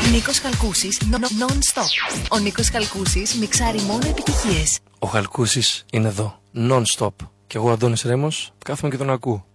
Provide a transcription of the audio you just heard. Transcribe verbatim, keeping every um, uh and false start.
Νίκος Χαλκούσης, non-stop. Ο Νίκος Χαλκούσης μιξάρει μόνο επιτυχίες. Ο Χαλκούσης είναι εδώ, non-stop. Και εγώ, Αντώνης Ρέμος, κάθομαι και τον ακούω.